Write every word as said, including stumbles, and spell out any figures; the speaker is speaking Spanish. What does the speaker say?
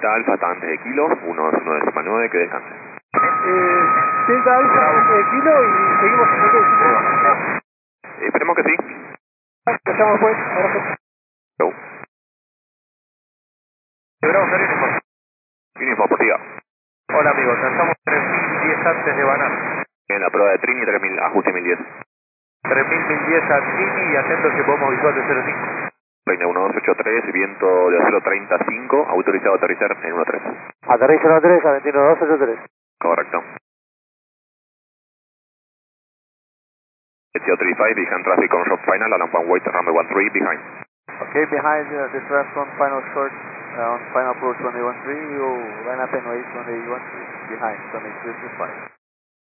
Delta Alfa está antes de kilo, uno uno decimal nueve, que descanse. Eh, Delta Alfa antes de kilo y seguimos en el Eh, esperemos que sí. Te llamo después, abrazo. Chau. Bravo, Uniform. Uniform, por siga. Hola amigos, lanzamos tres mil diez antes de Banana. En la prueba de Trini, tres mil, ajuste mil diez. tres mil mil diez a Trini y atentos que podemos visual de cero cinco. Reina uno dos ocho tres, viento de cero treinta y cinco, autorizado a aterrizar en uno tres. Aterriza uno tres, Argentino dos ocho tres. Correcto. zero three five, behind traffic on short final, Alan Van Wait, runway one three, behind. Okay, behind uh, the traffic on final short, uh, on final approach runway one three, we will line up and wait runway one three, behind, runway three two five.